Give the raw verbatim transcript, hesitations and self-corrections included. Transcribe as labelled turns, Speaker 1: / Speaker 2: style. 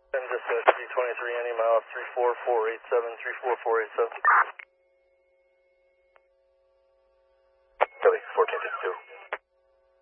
Speaker 1: And just at three twenty-three, any mile, three four four eight seven, three four four eight seven.